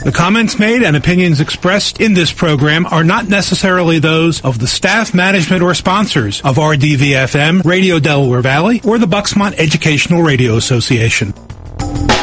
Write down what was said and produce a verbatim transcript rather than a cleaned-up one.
The comments made and opinions expressed in this program are not necessarily those of the staff, management, or sponsors of R D V F M, Radio Delaware Valley, or the Bucksmont Educational Radio Association.